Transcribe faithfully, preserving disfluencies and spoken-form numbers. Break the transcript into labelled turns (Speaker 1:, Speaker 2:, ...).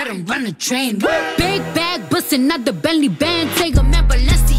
Speaker 1: Run a train. Big bag bustin' out the Bentley band. Take a man, but let's